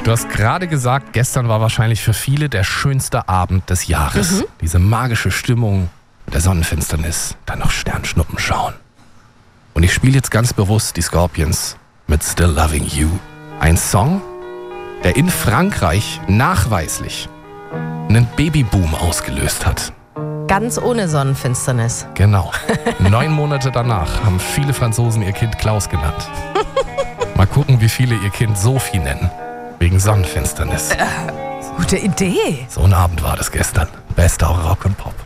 Du hast gerade gesagt, gestern war wahrscheinlich für viele der schönste Abend des Jahres. Diese magische Stimmung der Sonnenfinsternis, dann noch Sternschnuppen schauen. Und ich spiele jetzt ganz bewusst die Scorpions mit Still Loving You. Ein Song, der in Frankreich nachweislich einen Babyboom ausgelöst hat. Ganz ohne Sonnenfinsternis. Genau. 9 Monate danach haben viele Franzosen ihr Kind Klaus genannt. Mal gucken, wie viele ihr Kind Sophie nennen. Wegen Sonnenfinsternis. Gute Idee. So ein Abend war das gestern. Bester Rock und Pop.